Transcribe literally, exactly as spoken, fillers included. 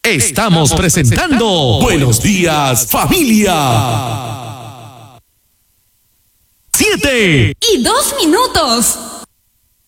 Estamos presentando Buenos Días, Familia. Siete y dos minutos.